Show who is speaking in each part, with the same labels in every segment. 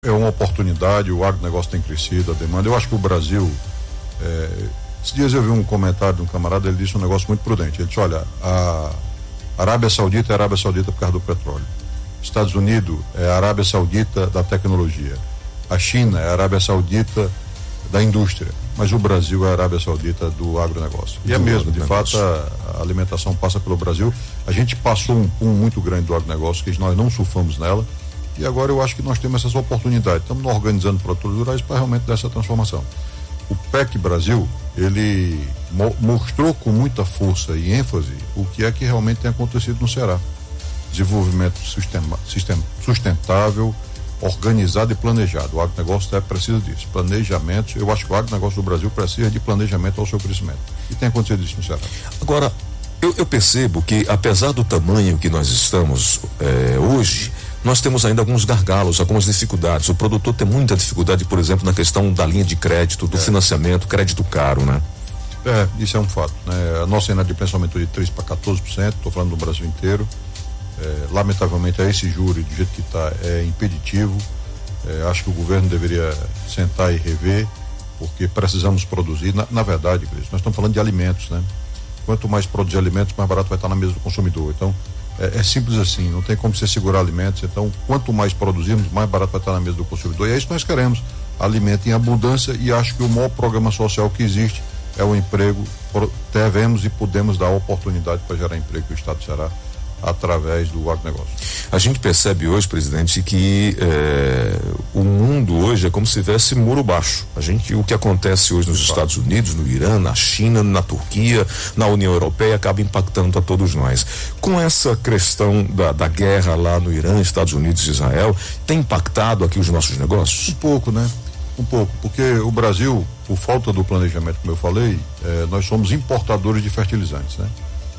Speaker 1: É uma oportunidade, o agronegócio tem crescido, a demanda. Eu acho que o Brasil, esses dias eu vi um comentário de um camarada, ele disse um negócio muito prudente. Ele disse, olha, a Arábia Saudita é a Arábia Saudita por causa do petróleo. Estados Unidos é a Arábia Saudita da tecnologia. A China é a Arábia Saudita da indústria. Mas o Brasil é a Arábia Saudita do agronegócio. E é mesmo, de fato, a alimentação passa pelo Brasil. A gente passou um boom muito grande do agronegócio, que nós não surfamos nela. E agora eu acho que nós temos essas oportunidades. Estamos organizando produtores rurais para realmente dar essa transformação. O PEC Brasil, ele mostrou com muita força e ênfase o que é que realmente tem acontecido no Ceará. Desenvolvimento sustentável, organizado e planejado. O agronegócio precisa disso. Planejamento, eu acho que o agronegócio do Brasil precisa de planejamento ao seu crescimento. E tem acontecido isso no Ceará.
Speaker 2: Agora, eu percebo que, apesar do tamanho que nós estamos hoje, nós temos ainda alguns gargalos, algumas dificuldades. O produtor tem muita dificuldade, por exemplo, na questão da linha de crédito, do financiamento, crédito caro, né?
Speaker 1: Isso é um fato, né? A nossa inadimplência aumentou de 3% para 14%, estou falando do Brasil inteiro. Lamentavelmente, esse juro, do jeito que está, é impeditivo. Acho que o governo deveria sentar e rever, porque precisamos produzir. Na verdade, Cris, nós estamos falando de alimentos, né? Quanto mais produzir alimentos, mais barato vai estar na mesa do consumidor. Então, é simples assim, não tem como você segurar alimentos. Então, quanto mais produzirmos, mais barato vai estar na mesa do consumidor. E é isso que nós queremos: alimento em abundância. E acho que o maior programa social que existe é o emprego. Devemos e podemos dar oportunidade para gerar emprego que o Estado do Ceará, através do agronegócio.
Speaker 2: A gente percebe hoje, presidente, que o mundo hoje é como se tivesse muro baixo. O que acontece hoje nos Estados Unidos, no Irã, na China, na Turquia, na União Europeia, acaba impactando a todos nós. Com essa questão da guerra lá no Irã, Estados Unidos e Israel, tem impactado aqui os nossos negócios?
Speaker 1: Um pouco, né? Um pouco, porque o Brasil, por falta do planejamento, como eu falei, nós somos importadores de fertilizantes, né?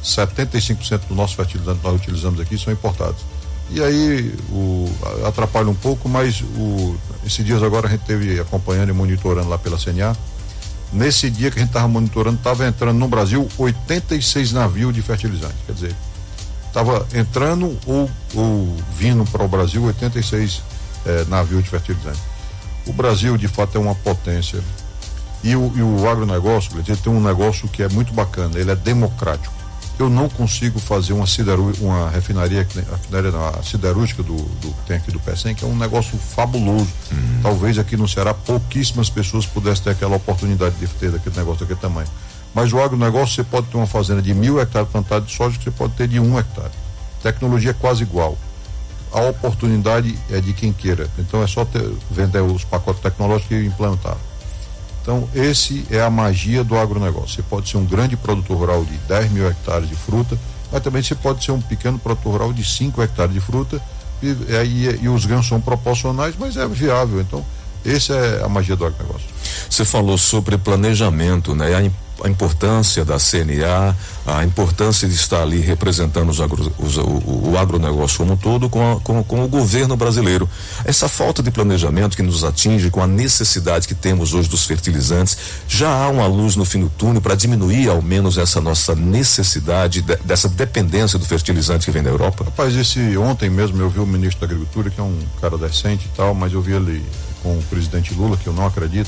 Speaker 1: 75% do nosso fertilizante que nós utilizamos aqui são importados. E aí atrapalha um pouco, mas esses dias agora a gente teve acompanhando e monitorando lá pela CNA. Nesse dia que a gente estava monitorando, estava entrando no Brasil 86 navios de fertilizante. Quer dizer, estava entrando ou vindo para o Brasil 86 navios de fertilizante. O Brasil, de fato, é uma potência. E o agronegócio, ele tem um negócio que é muito bacana, ele é democrático. Eu não consigo fazer uma refinaria, a siderúrgica que tem aqui do PECEM, que é um negócio fabuloso. Talvez aqui no Ceará pouquíssimas pessoas pudessem ter aquela oportunidade de ter daquele negócio daquele tamanho. Mas o agronegócio, você pode ter uma fazenda de 1.000 hectares plantada de soja, que você pode ter de 1 hectare. Tecnologia é quase igual. A oportunidade é de quem queira. Então é só vender os pacotes tecnológicos e implantar. Então, esse é a magia do agronegócio. Você pode ser um grande produtor rural de 10.000 hectares de fruta, mas também você pode ser um pequeno produtor rural de 5 hectares de fruta, e os ganhos são proporcionais, mas é viável. Então, essa é a magia do agronegócio.
Speaker 2: Você falou sobre planejamento, né? A importância da CNA, a importância de estar ali representando o agronegócio como um todo com o governo brasileiro. Essa falta de planejamento que nos atinge com a necessidade que temos hoje dos fertilizantes, já há uma luz no fim do túnel para diminuir ao menos essa nossa necessidade, dessa dependência do fertilizante que vem da Europa?
Speaker 1: Rapaz, ontem mesmo eu vi o ministro da Agricultura, que é um cara decente e tal, mas eu vi ele com o presidente Lula, que eu não acredito,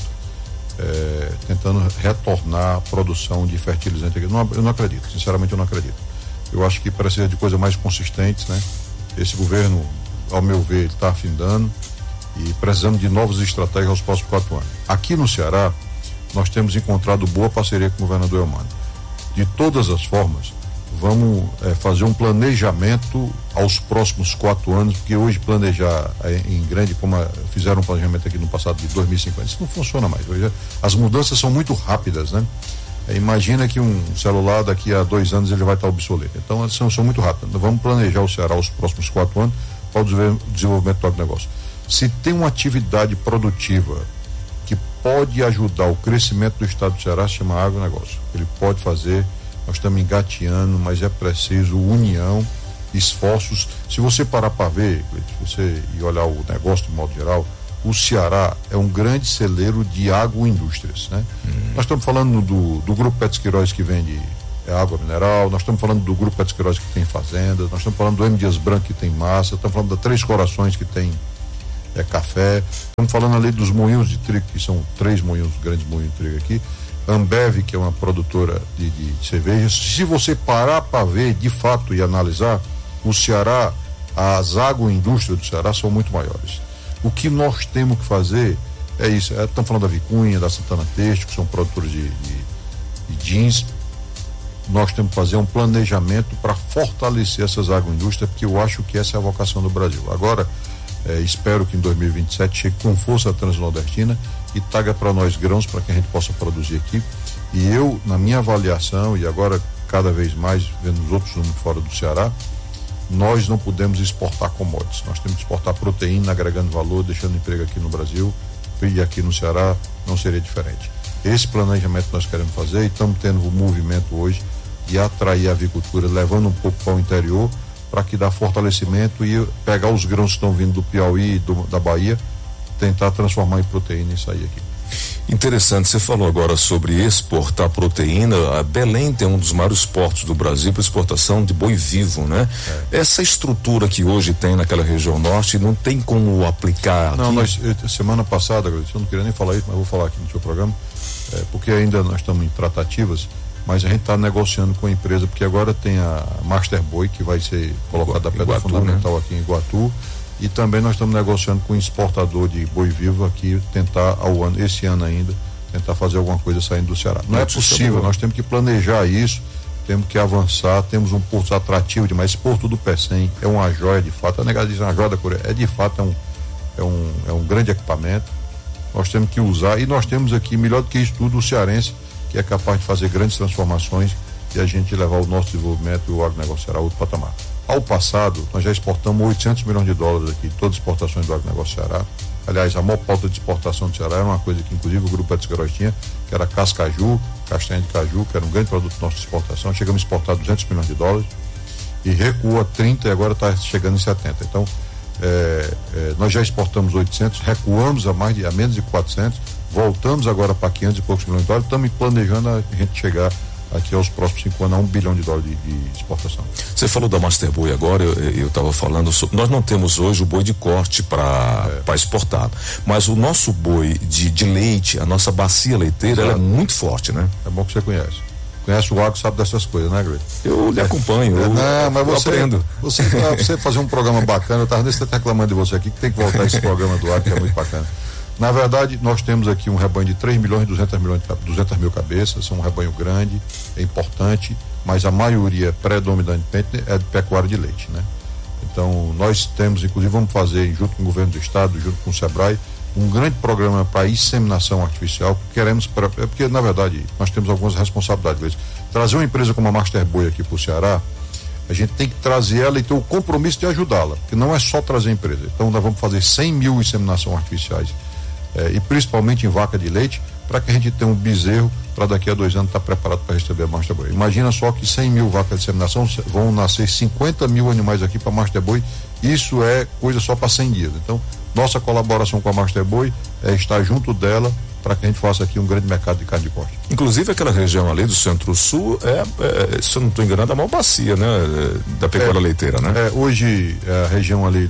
Speaker 1: tentando retornar a produção de fertilizante aqui. Eu não acredito, sinceramente eu não acredito. Eu acho que precisa de coisas mais consistentes, né? Esse governo, ao meu ver, ele está afindando e precisamos de novas estratégias aos próximos 4 anos. Aqui no Ceará, nós temos encontrado boa parceria com o governador Eumano. De todas as formas, vamos fazer um planejamento aos próximos 4 anos, porque hoje planejar em grande, como fizeram um planejamento aqui no passado de 2050, isso não funciona mais. Hoje as mudanças são muito rápidas, né? Imagina que um celular daqui a 2 anos ele vai estar obsoleto. Então, são muito rápidas. Vamos planejar o Ceará aos próximos 4 anos para o desenvolvimento do agronegócio. Se tem uma atividade produtiva que pode ajudar o crescimento do estado do Ceará, se chama agronegócio. Ele pode fazer. Nós estamos engateando, mas é preciso união, esforços. Se você parar para ver, e olhar o negócio de modo geral, o Ceará é um grande celeiro de agroindústrias, né? Nós estamos falando do Grupo Petros Queiroz, que vende água mineral, nós estamos falando do Grupo Petros Queiroz, que tem fazendas, nós estamos falando do M. Dias Branco, que tem massa, estamos falando da Três Corações, que tem café. Estamos falando ali dos moinhos de trigo, que são 3 moinhos, grandes moinhos de trigo aqui. Ambev, que é uma produtora de cervejas. Se você parar para ver de fato e analisar, o Ceará, as agroindústrias do Ceará são muito maiores. O que nós temos que fazer é isso. Estamos falando da Vicunha, da Santana Têxtil, que são produtores de jeans. Nós temos que fazer um planejamento para fortalecer essas agroindústrias, porque eu acho que essa é a vocação do Brasil. Agora, espero que em 2027 chegue com força a Transnordestina e traga para nós grãos para que a gente possa produzir aqui. E eu, na minha avaliação, e agora cada vez mais vendo os outros números fora do Ceará, nós não podemos exportar commodities. Nós temos que exportar proteína, agregando valor, deixando emprego aqui no Brasil, e aqui no Ceará não seria diferente. Esse planejamento nós queremos fazer e estamos tendo um movimento hoje de atrair a avicultura, levando um pouco para o interior, para que dá fortalecimento e pegar os grãos que estão vindo do Piauí e da Bahia, tentar transformar em proteína e sair aqui.
Speaker 2: Interessante, você falou agora sobre exportar proteína. A Belém tem um dos maiores portos do Brasil para exportação de boi vivo, né? Essa estrutura que hoje tem naquela região norte não tem como aplicar
Speaker 1: não,
Speaker 2: aqui?
Speaker 1: Semana passada, eu não queria nem falar isso, mas vou falar aqui no seu programa, porque ainda nós estamos em tratativas, mas a gente está negociando com a empresa, porque agora tem a Master Boi, que vai ser colocada a pedra fundamental, né? Aqui em Iguatu, e também nós estamos negociando com um exportador de boi vivo aqui, tentar esse ano ainda, tentar fazer alguma coisa saindo do Ceará. Não é possível, nós temos que planejar isso, temos que avançar, temos um porto atrativo demais. Esse porto do Pecém é uma joia de fato, a negada diz uma joia da Coreia, de fato é um grande equipamento, nós temos que usar, e nós temos aqui, melhor do que isso tudo, o cearense, que é capaz de fazer grandes transformações e a gente levar o nosso desenvolvimento e o agronegócio Ceará a outro patamar. Ao passado, nós já exportamos 800 milhões de dólares aqui, todas as exportações do agronegócio Ceará. Aliás, a maior pauta de exportação do Ceará era uma coisa que, inclusive, o Grupo Edson Queiroz tinha, que era cascaju, castanha de caju, que era um grande produto nosso de exportação. Chegamos a exportar 200 milhões de dólares e recuou a 30 e agora está chegando em 70. Então, nós já exportamos 800, recuamos a menos de 400, voltamos agora para 500 e poucos milhões de dólares, estamos planejando a gente chegar aqui aos próximos 5 anos a $1 bilhão de exportação.
Speaker 2: Você falou da Master Boi agora, eu estava falando sobre, nós não temos hoje o boi de corte para exportar, mas o nosso boi de leite, a nossa bacia leiteira, ela é muito forte, né?
Speaker 1: É bom que você conhece o agro, sabe dessas coisas, né, Greg?
Speaker 2: Eu lhe acompanho,
Speaker 1: mas você
Speaker 2: aprendo.
Speaker 1: Você fazer um programa bacana, eu estava reclamando de você aqui, que tem que voltar esse programa do agro, que é muito bacana. Na verdade, nós temos aqui um rebanho de 3 milhões e 200 mil cabeças, um rebanho grande, é importante, mas a maioria predominantemente é de pecuária de leite, né? Então, nós temos, inclusive, vamos fazer, junto com o governo do estado, junto com o SEBRAE, um grande programa para inseminação artificial, porque, na verdade, nós temos algumas responsabilidades. Trazer uma empresa como a Master Boi aqui para o Ceará, a gente tem que trazer ela e ter o compromisso de ajudá-la, porque não é só trazer a empresa. Então, nós vamos fazer 100 mil inseminação artificiais, e principalmente em vaca de leite, para que a gente tenha um bezerro para daqui a 2 anos estar preparado para receber a Master Boi. Imagina só que 100 mil vacas de inseminação vão nascer 50 mil animais aqui para Master Boi, isso é coisa só para 100 dias. Então, nossa colaboração com a Master Boi é estar junto dela para que a gente faça aqui um grande mercado de carne de corte.
Speaker 2: Inclusive aquela região ali do Centro-Sul se eu não estou enganado, a maior bacia, né? Da pecuária leiteira, né?
Speaker 1: Hoje a região ali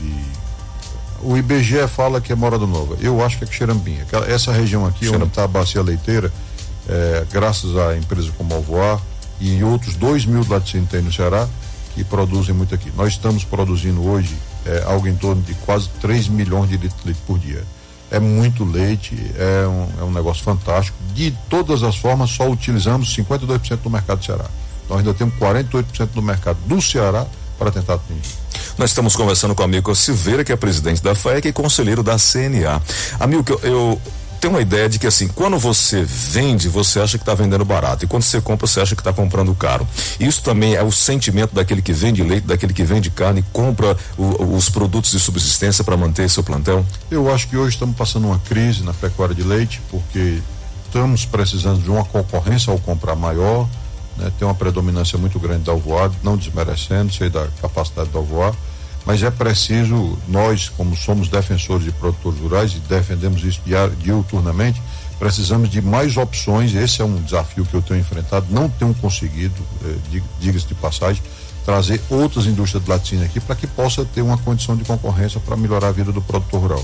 Speaker 1: o IBGE fala que é Morada Nova, eu acho que é Xerambinha. Essa região aqui, onde está a bacia leiteira, graças a empresas como Alvoar e outros 2 mil laticínios tem no Ceará, que produzem muito aqui. Nós estamos produzindo hoje algo em torno de quase 3 milhões de litros de leite por dia. É muito leite, é um negócio fantástico. De todas as formas, só utilizamos 52% do mercado do Ceará. Nós ainda temos 48% do mercado do Ceará para tentar atingir.
Speaker 2: Nós estamos conversando com o Amilcar Silveira, que é presidente da FAEC e conselheiro da CNA. Amilcar, eu tenho uma ideia de que, assim, quando você vende, você acha que está vendendo barato, e quando você compra, você acha que está comprando caro. Isso também é o sentimento daquele que vende leite, daquele que vende carne, compra os produtos de subsistência para manter seu plantel?
Speaker 1: Eu acho que hoje estamos passando uma crise na pecuária de leite, porque estamos precisando de uma concorrência ao comprar maior, né? Tem uma predominância muito grande da Alvoar, não desmerecendo, sei da capacidade da Alvoar, mas é preciso, nós, como somos defensores de produtores rurais e defendemos isso diuturnamente, precisamos de mais opções. Esse é um desafio que eu tenho enfrentado, não tenho conseguido, diga-se de passagem, trazer outras indústrias de laticínio aqui para que possa ter uma condição de concorrência para melhorar a vida do produtor rural.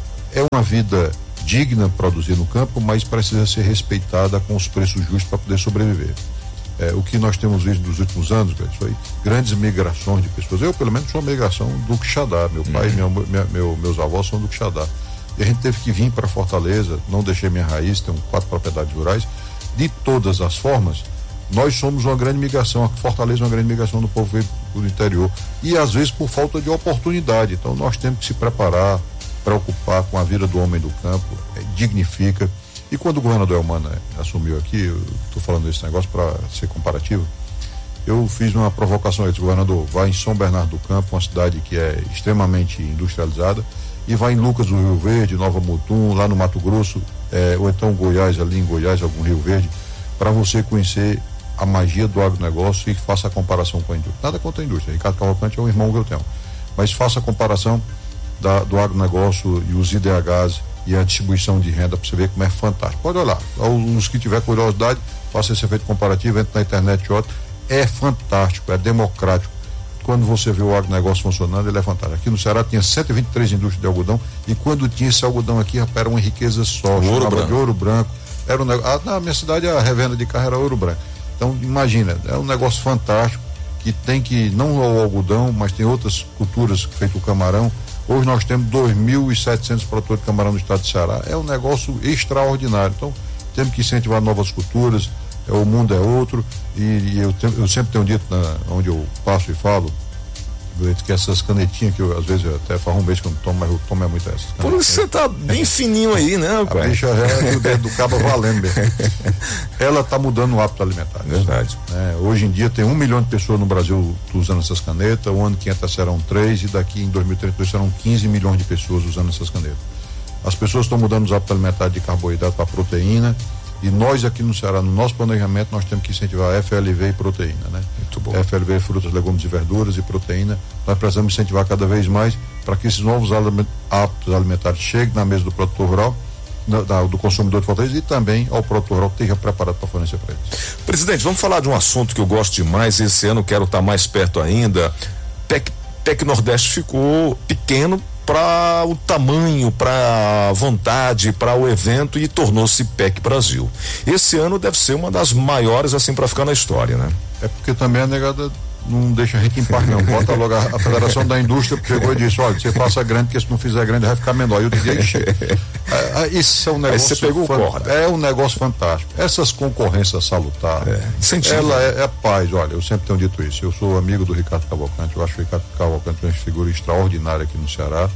Speaker 1: É uma vida digna produzir no campo, mas precisa ser respeitada com os preços justos para poder sobreviver. O que nós temos visto nos últimos anos, foi grandes migrações de pessoas. Eu, pelo menos, sou uma migração do Quixadá. Meu pai e meus avós são do Quixadá. E a gente teve que vir para Fortaleza, não deixei minha raiz, tenho 4 propriedades rurais. De todas as formas, nós somos uma grande migração. A Fortaleza é uma grande migração do povo veio do interior. E, às vezes, por falta de oportunidade. Então, nós temos que se preparar, preocupar com a vida do homem do campo, dignifica. E quando o governador Eumana assumiu aqui, eu estou falando desse negócio para ser comparativo, eu fiz uma provocação a ele: governador, vai em São Bernardo do Campo, uma cidade que é extremamente industrializada, e vai em Lucas do Rio Verde, Nova Mutum, lá no Mato Grosso, ou então Goiás, ali em Goiás, algum Rio Verde, para você conhecer a magia do agronegócio e faça a comparação com a indústria. Nada contra a indústria, Ricardo Cavalcante é um irmão que eu tenho, mas faça a comparação do agronegócio e os IDHs e a distribuição de renda, para você ver como é fantástico. Pode olhar, os que tiver curiosidade, faça esse efeito comparativo, entre na internet, é fantástico, é democrático. Quando você vê o agronegócio funcionando, ele é fantástico. Aqui no Ceará tinha 123 indústrias de algodão, e quando tinha esse algodão aqui, rapaz, era uma riqueza só, chamava de ouro branco. Era na minha cidade a revenda de carro era ouro branco. Então imagina, é um negócio fantástico, que tem que, não o algodão, mas tem outras culturas, feito o camarão. Hoje nós temos 2.700 produtores de camarão no estado de Ceará. É um negócio extraordinário. Então, temos que incentivar novas culturas. O mundo é outro. E eu sempre tenho dito, onde eu passo e falo, que essas canetinhas que eu, às vezes, até faz um mês que eu não tomo, mas eu tomo muito essas.
Speaker 2: Por isso você tá bem fininho aí, né, rapaz?
Speaker 1: A bicha é o dedo do cabo valendo mesmo. Ela tá mudando o hábito alimentar.
Speaker 2: Verdade.
Speaker 1: Hoje em dia tem 1 milhão de pessoas no Brasil usando essas canetas. O ano que entra serão 3, e daqui em 2032 serão 15 milhões de pessoas usando essas canetas. As pessoas estão mudando os hábitos alimentares de carboidrato para proteína. E nós aqui no Ceará, no nosso planejamento, nós temos que incentivar FLV e proteína, né? Muito bom. FLV, frutas, legumes e verduras, e proteína. Nós precisamos incentivar cada vez mais para que esses novos hábitos alimentares cheguem na mesa do produtor rural, do consumidor de Fortaleza, e também ao produtor rural que esteja preparado para fornecer para eles.
Speaker 2: Presidente, vamos falar de um assunto que eu gosto demais. Esse ano quero estar mais perto ainda. PEC Nordeste ficou pequeno para o tamanho, para a vontade, para o evento, e tornou-se PEC Brasil. Esse ano deve ser uma das maiores, assim, para ficar na história, né?
Speaker 1: É porque também a negada não deixa a gente em paz, não. Bota logo a Federação da Indústria pegou e disse: olha, você faça grande, porque se não fizer grande vai ficar menor. Eu diria: isso é um negócio. Aí
Speaker 2: você pegou o corda.
Speaker 1: É um negócio fantástico. Essas concorrências salutares, ela é paz. Olha, eu sempre tenho dito isso. Eu sou amigo do Ricardo Cavalcante. Eu acho o Ricardo Cavalcante uma figura extraordinária aqui no Ceará,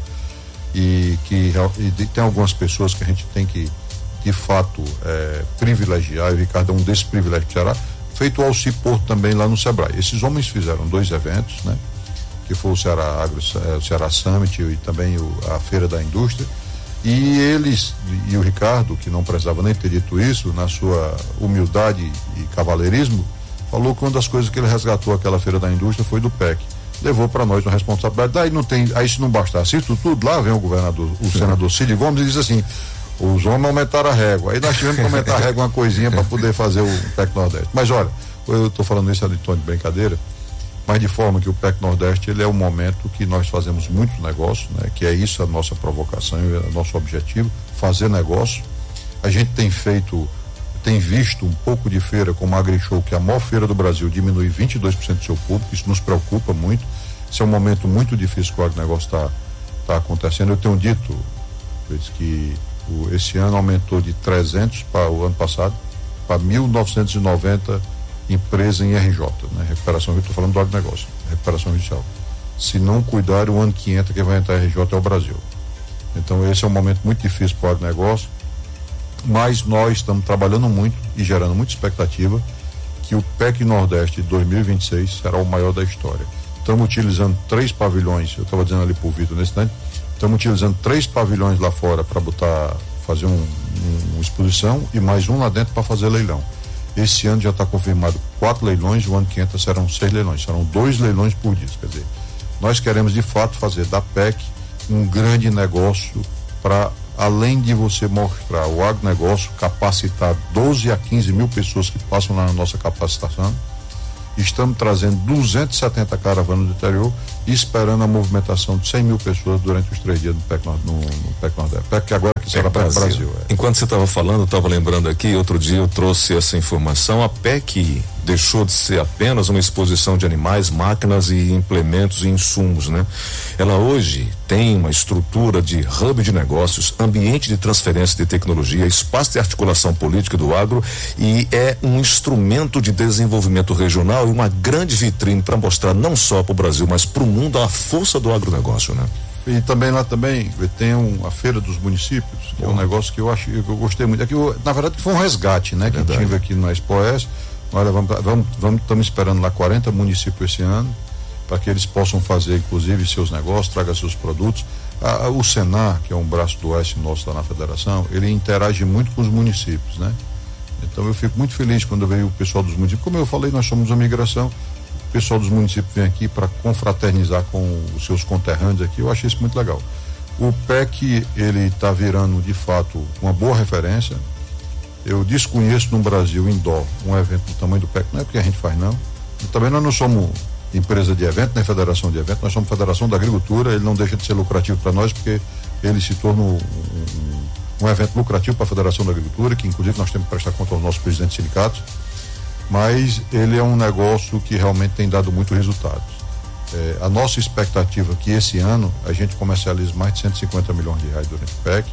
Speaker 1: e tem algumas pessoas que a gente tem que, de fato, privilegiar. E o Ricardo é um desses privilégios do Ceará, feito o Alci Porto também lá no Sebrae. Esses homens fizeram 2 eventos, né? Que foi o Ceará Summit e também a Feira da Indústria. E eles, e o Ricardo, que não precisava nem ter dito isso, na sua humildade e cavalheirismo, falou que uma das coisas que ele resgatou aquela Feira da Indústria foi do PEC. Levou para nós uma responsabilidade. Aí se não bastasse isso tudo, lá vem o senador Cid Gomes e diz assim: os homens aumentaram a régua. Aí nós tivemos que aumentar a régua uma coisinha para poder fazer o PEC Nordeste. Mas olha, eu estou falando isso de tom de brincadeira, mas de forma que o PEC Nordeste, ele é um momento que nós fazemos muito negócio, né? Que é isso a nossa provocação, é o nosso objetivo, fazer negócio. A gente tem visto um pouco de feira, como a AgriShow, que é a maior feira do Brasil, diminui 22% do seu público. Isso nos preocupa muito. Esse é um momento muito difícil que o agronegócio está acontecendo. Eu tenho dito que esse ano aumentou de 300 para o ano passado para 1.990 empresas em RJ, né? Recuperação, eu estou falando do agronegócio, recuperação judicial. Se não cuidar, o ano que entra, quem vai entrar em RJ é o Brasil. Então esse é um momento muito difícil para o agronegócio, mas nós estamos trabalhando muito e gerando muita expectativa que o PEC Nordeste de 2026 será o maior da história. Estamos utilizando 3 pavilhões, eu estava dizendo ali para o Vitor nesse instante, estamos utilizando 3 pavilhões lá fora para fazer uma exposição, e mais um lá dentro para fazer leilão. Esse ano já está confirmado 4 leilões, o ano que entra serão 6 leilões, serão 2 leilões por dia. Quer dizer, nós queremos de fato fazer da PEC um grande negócio, para, além de você mostrar o agronegócio, capacitar 12 a 15 mil pessoas que passam lá na nossa capacitação, Estamos trazendo 270 caravanas do interior e esperando a movimentação de 100 mil pessoas durante os 3 dias no PEC Nordeste. PEC agora que será para o Brasil.
Speaker 2: Enquanto você estava falando, eu estava lembrando aqui, outro dia eu trouxe essa informação, a PEC deixou de ser apenas uma exposição de animais, máquinas e implementos e insumos, né? Ela hoje tem uma estrutura de hub de negócios, ambiente de transferência de tecnologia, espaço de articulação política do agro e é um instrumento de desenvolvimento regional e uma grande vitrine para mostrar não só para o Brasil, mas para o mundo a força do agronegócio, né?
Speaker 1: E também lá também tem a feira dos municípios, que é um negócio que eu gostei muito. Aqui, na verdade, foi um resgate, né? Que tive aqui na Expoes. Nós estamos esperando lá 40 municípios esse ano, para que eles possam fazer, inclusive, seus negócios, traga seus produtos. O Senar, que é um braço do oeste nosso lá na federação, ele interage muito com os municípios, né? Então eu fico muito feliz quando veio o pessoal dos municípios. Como eu falei, nós somos uma migração. O pessoal dos municípios vem aqui para confraternizar com os seus conterrâneos aqui. Eu achei isso muito legal. O PEC, ele está virando, de fato, uma boa referência. Eu desconheço no Brasil, indoor, um evento do tamanho do PEC. Não é porque a gente faz, não. E também nós não somos empresa de evento, nem federação de evento. Nós somos Federação da Agricultura. Ele não deixa de ser lucrativo para nós, porque ele se torna um evento lucrativo para a Federação da Agricultura, que inclusive nós temos que prestar conta aos nossos presidentes de sindicatos. Mas ele é um negócio que realmente tem dado muito resultado. A nossa expectativa é que esse ano a gente comercialize mais de 150 milhões de reais durante o PEC.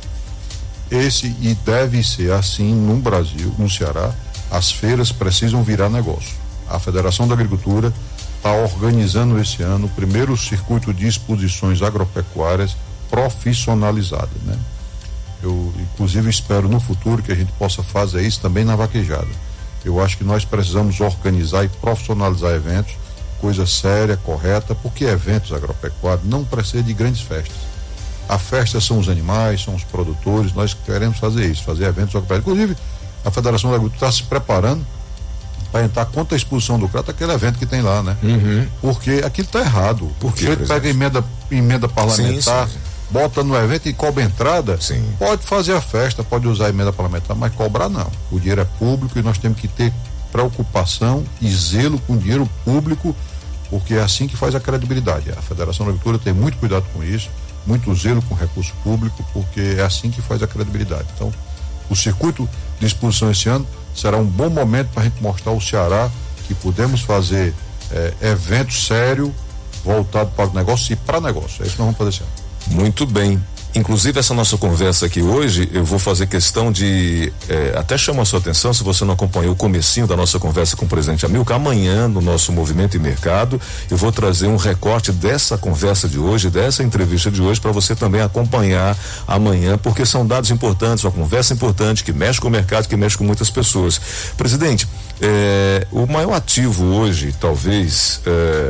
Speaker 1: E deve ser assim no Brasil, no Ceará. As feiras precisam virar negócio. A Federação da Agricultura está organizando esse ano o primeiro circuito de exposições agropecuárias profissionalizadas, né? Eu inclusive espero no futuro que a gente possa fazer isso também na vaquejada. Eu acho que nós precisamos organizar e profissionalizar eventos, coisa séria, correta, porque eventos agropecuários não precisam de grandes festas. A festa são os animais, são os produtores, nós queremos fazer isso, fazer eventos agropecuários. Inclusive, a Federação da Agricultura está se preparando para entrar contra a exposição do crato, aquele evento que tem lá, né?
Speaker 2: Uhum.
Speaker 1: Porque aquilo está errado. Porque ele pega emenda parlamentar, sim. Bota no evento e cobra entrada, sim. Pode fazer a festa, pode usar a emenda parlamentar, mas cobrar não. O dinheiro é público e nós temos que ter preocupação e zelo com o dinheiro público, porque é assim que faz a credibilidade. A Federação da Agricultura tem muito cuidado com isso, muito zelo com o recurso público, porque é assim que faz a credibilidade. Então, o circuito de exposição esse ano será um bom momento para a gente mostrar ao Ceará que podemos fazer evento sério, voltado para o negócio e para negócio. É isso que nós vamos fazer esse ano.
Speaker 2: Muito bem. Inclusive essa nossa conversa aqui hoje, eu vou fazer questão de até chamar a sua atenção, se você não acompanhou o comecinho da nossa conversa com o presidente Amilcar, amanhã no nosso Movimento e Mercado, eu vou trazer um recorte dessa conversa de hoje, dessa entrevista de hoje, para você também acompanhar amanhã, porque são dados importantes, uma conversa importante que mexe com o mercado, que mexe com muitas pessoas. Presidente, o maior ativo hoje, talvez,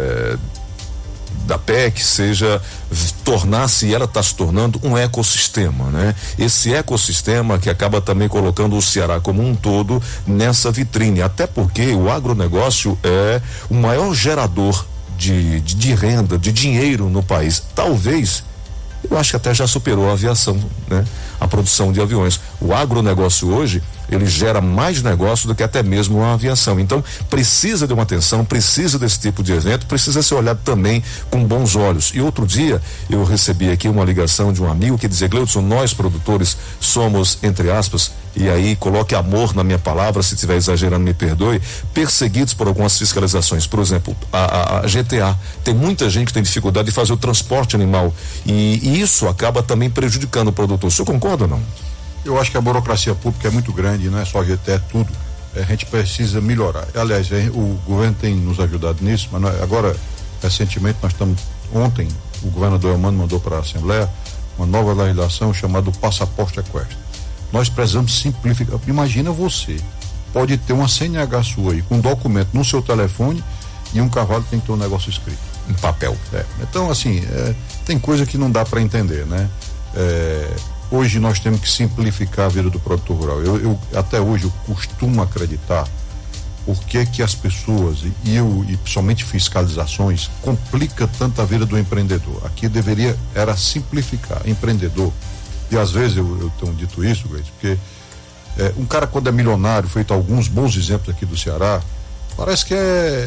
Speaker 2: da PEC seja tornar-se, e ela está se tornando um ecossistema, né? Esse ecossistema que acaba também colocando o Ceará como um todo nessa vitrine, até porque o agronegócio é o maior gerador de renda, de dinheiro no país. Talvez, eu acho que até já superou a aviação, né? A produção de aviões. O agronegócio hoje, ele gera mais negócio do que até mesmo a aviação. Então, precisa de uma atenção, precisa desse tipo de evento, precisa ser olhado também com bons olhos. E outro dia, eu recebi aqui uma ligação de um amigo que dizia: Gleudson, nós produtores somos, entre aspas, e aí coloque amor na minha palavra, se estiver exagerando me perdoe, perseguidos por algumas fiscalizações. Por exemplo, a GTA, tem muita gente que tem dificuldade de fazer o transporte animal e isso acaba também prejudicando o produtor. O senhor concorda ou não?
Speaker 1: Eu acho que a burocracia pública é muito grande, não é só GT, é tudo. A gente precisa melhorar. Aliás, o governo tem nos ajudado nisso, mas agora, recentemente, ontem, o governador Elmano mandou para a Assembleia uma nova legislação chamada passaporte equestre. Nós precisamos simplificar. Imagina você, pode ter uma CNH sua aí, com um documento no seu telefone e um cavalo tem que ter um negócio escrito.
Speaker 2: Em papel.
Speaker 1: Então, assim, tem coisa que não dá para entender, né? Hoje nós temos que simplificar a vida do produtor rural. Eu até hoje eu costumo acreditar por que as pessoas e principalmente fiscalizações complica tanto a vida do empreendedor. Aqui era simplificar. Empreendedor, e às vezes eu tenho dito isso, porque um cara quando é milionário, feito alguns bons exemplos aqui do Ceará, parece que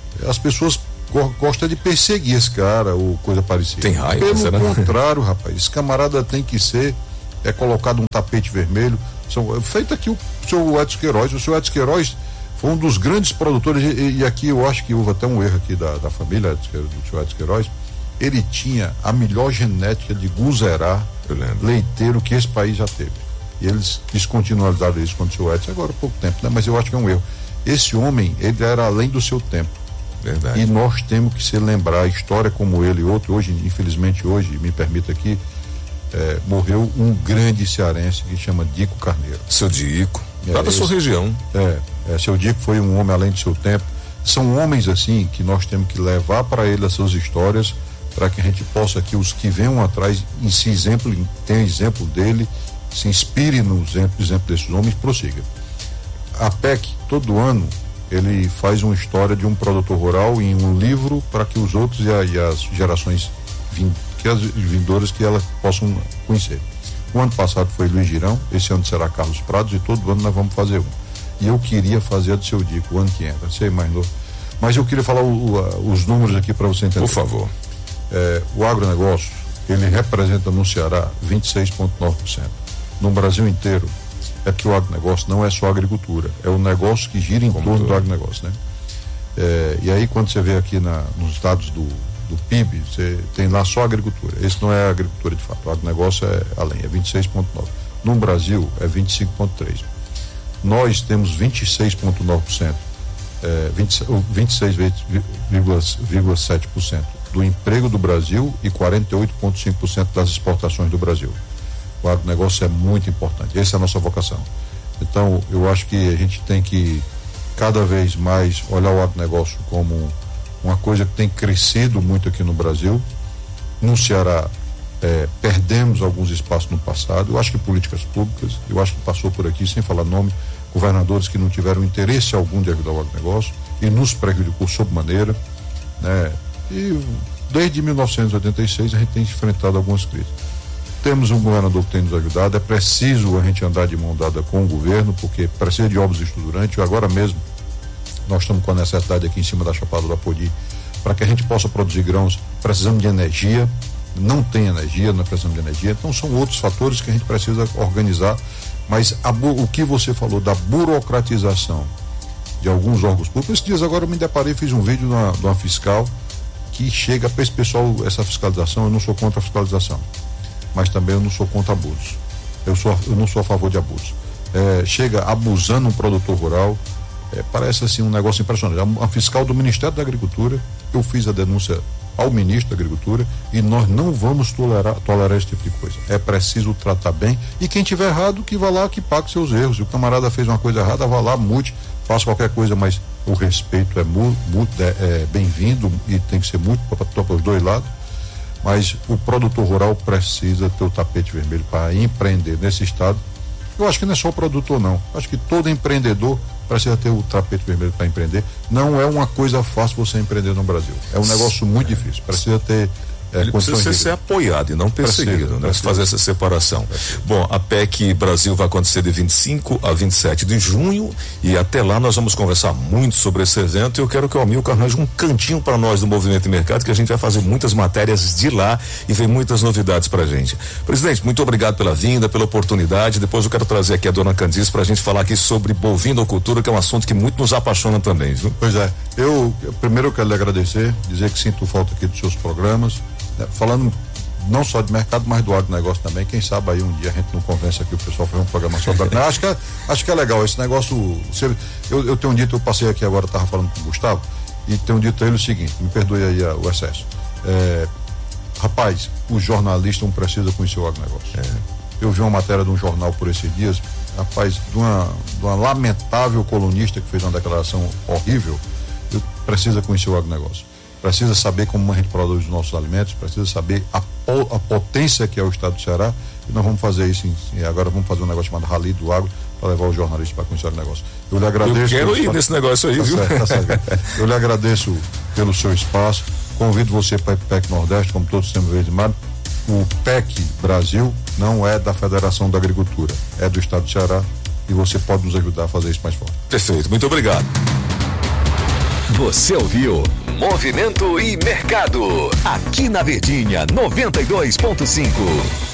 Speaker 1: as pessoas gostam de perseguir esse cara ou coisa parecida.
Speaker 2: Tem raiva,
Speaker 1: Pelo
Speaker 2: será?
Speaker 1: contrário, rapaz, esse camarada tem que ser colocado um tapete vermelho. Feito aqui o senhor Edson Queiroz. O senhor Edson Queiroz foi um dos grandes produtores, e aqui eu acho que houve até um erro aqui da família do senhor Edson Queiroz. Ele tinha a melhor genética de guzerá leiteiro que esse país já teve. E eles descontinuaram isso com o senhor Edson agora há pouco tempo, né? Mas eu acho que é um erro. Esse homem, ele era além do seu tempo.
Speaker 2: Verdade.
Speaker 1: E nós temos que se lembrar, a história como ele e outro, hoje, infelizmente hoje, me permita aqui, morreu um grande cearense que chama Dico Carneiro.
Speaker 2: Seu Dico, lá da sua região.
Speaker 1: Seu Dico foi um homem além do seu tempo. São homens assim que nós temos que levar para ele as suas histórias, para que a gente possa aqui, os que venham atrás, e se tenha exemplo dele, se inspire no exemplo desses homens, prossiga. A PEC, todo ano, ele faz uma história de um produtor rural em um livro para que os outros e as gerações vindouras que elas possam conhecer. O ano passado foi Luiz Girão, esse ano será Carlos Prados e todo ano nós vamos fazer um. E eu queria fazer a do seu Dico o ano que entra, você imaginou? Mas eu queria falar os números aqui para você entender.
Speaker 2: Por favor.
Speaker 1: O agronegócio, ele representa no Ceará 26,9%. No Brasil inteiro, é porque o agronegócio não é só agricultura, é o negócio que gira em torno do agronegócio, né? E aí quando você vê aqui nos dados do PIB, você tem lá só agricultura. Esse não é agricultura de fato, o agronegócio é além, é 26,9%. No Brasil é 25,3%. Nós temos 26,9%, 26,7% do emprego do Brasil e 48,5% das exportações do Brasil. O agronegócio é muito importante, essa é a nossa vocação. Então, eu acho que a gente tem que cada vez mais olhar o agronegócio como uma coisa que tem crescido muito aqui no Brasil. No Ceará, perdemos alguns espaços no passado. Eu acho que políticas públicas, eu acho que passou por aqui, sem falar nome, governadores que não tiveram interesse algum de ajudar o agronegócio e nos prejudicou sobremaneira, né? E desde 1986 a gente tem enfrentado algumas crises. Temos um governador que tem nos ajudado, é preciso a gente andar de mão dada com o governo, porque precisa de obras estruturantes. Agora mesmo nós estamos com a necessidade aqui em cima da Chapada do Apodi, para que a gente possa produzir grãos, precisamos de energia, não tem energia, nós precisamos de energia, então são outros fatores que a gente precisa organizar, mas o que você falou da burocratização de alguns órgãos públicos, esses dias agora eu me deparei, fiz um vídeo de uma fiscal que chega para esse pessoal, essa fiscalização, eu não sou contra a fiscalização, mas também eu não sou contra abusos, eu não sou a favor de abusos, chega abusando um produtor rural, parece assim um negócio impressionante. A fiscal do Ministério da Agricultura, eu fiz a denúncia ao ministro da Agricultura e nós não vamos tolerar esse tipo de coisa. É preciso tratar bem e quem tiver errado que vá lá que pague seus erros. Se o camarada fez uma coisa errada, vá lá, mude, faça qualquer coisa, mas o respeito é bem-vindo e tem que ser muito para os dois lados. Mas o produtor rural precisa ter o tapete vermelho para empreender nesse estado. Eu acho que não é só o produtor, não. Eu acho que todo empreendedor precisa ter o tapete vermelho para empreender. Não é uma coisa fácil você empreender no Brasil. É um negócio muito difícil. Precisa ter
Speaker 2: ele precisa ser apoiado e não perseguido, né? Fazer essa separação. Bom, a PEC Brasil vai acontecer de 25 a 27 de junho e até lá nós vamos conversar muito sobre esse evento e eu quero que o Amilcar arranje um cantinho para nós do Movimento e Mercado, que a gente vai fazer muitas matérias de lá e ver muitas novidades pra gente. Presidente, muito obrigado pela vinda, pela oportunidade. Depois eu quero trazer aqui a dona Candice pra gente falar aqui sobre bovinocultura, que é um assunto que muito nos apaixona também, viu?
Speaker 1: Pois é, eu primeiro quero lhe agradecer, dizer que sinto falta aqui dos seus programas, falando não só de mercado, mas do agronegócio também. Quem sabe aí um dia a gente não convence aqui o pessoal fazer um programa só da acho que é legal esse negócio. Eu tenho dito, eu passei aqui agora, estava falando com o Gustavo e tenho dito a ele o seguinte, me perdoe aí o excesso, rapaz, o jornalista não precisa conhecer o agronegócio. Eu vi uma matéria de um jornal por esses dias, rapaz, de uma lamentável colunista que fez uma declaração horrível. Precisa conhecer o agronegócio, precisa saber como a gente produz os nossos alimentos, precisa saber a potência que é o estado do Ceará, e nós vamos fazer isso agora vamos fazer um negócio chamado Rally do Agro para levar os jornalistas para conhecer o negócio. Eu lhe agradeço.
Speaker 2: Eu quero ir nesse negócio aí, viu?
Speaker 1: Tá certo. Eu lhe agradeço pelo seu espaço, convido você para ir para o PEC Nordeste, como todos temos vez de mar. O PEC Brasil não é da Federação da Agricultura, é do estado do Ceará, e você pode nos ajudar a fazer isso mais forte.
Speaker 2: Perfeito, muito obrigado.
Speaker 3: Você ouviu Movimento e Mercado, aqui na Verdinha 92.5.